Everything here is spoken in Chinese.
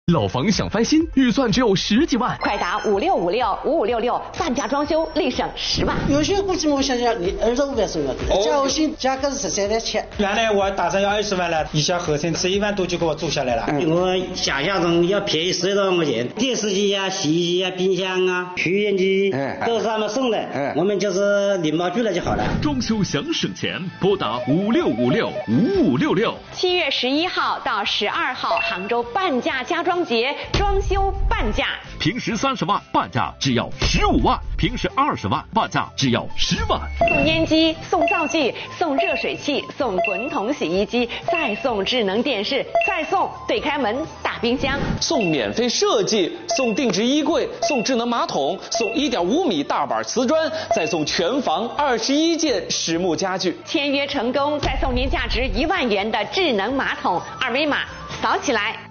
老房想翻新，预算只有10几万， 快打56565566，半价装修立省10万。 有些估计我想想，你25万左右的，加户型价格是13万7。 原来我打算要20万了，一下合成11万多就给我租下来了。 我想象中要便宜10多万块钱，电视机啊、洗衣机啊、冰箱啊、取烟机都是他们送的，我们就是领包去了就好了。 装修想省钱，拨打56565566。 7月11号到12号，杭州半价家装节，装修半价。 平时30万，半价只要15万；平时20万，半价只要10万。 送烟机，送灶具，送热水器，送滚筒洗衣机，再送智能电视，再送对开门大冰箱， 送免费设计，送定制衣柜，送智能马桶，送1.5米大板瓷砖，再送全房21件实木家具。 签约成功，再送您价值1万元的智能马桶，二维码扫起来。